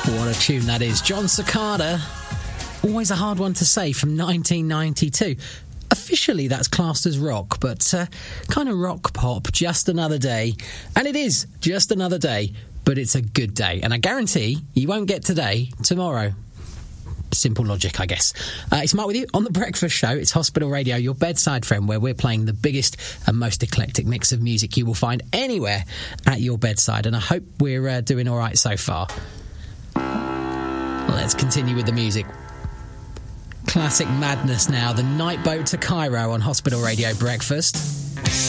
What a tune that is. John Cicada. Always a hard one to say, from 1992. Officially, that's classed as rock, but kind of rock pop. Just another day. And it is just another day, but it's a good day. And I guarantee you won't get today tomorrow. Simple logic, I guess. It's Mark with you on The Breakfast Show. It's Hospital Radio, your bedside friend, where we're playing the biggest and most eclectic mix of music you will find anywhere at your bedside. And I hope we're doing all right so far. Let's continue with the music. Classic madness now. The Night Boat to Cairo on Hospital Radio Breakfast.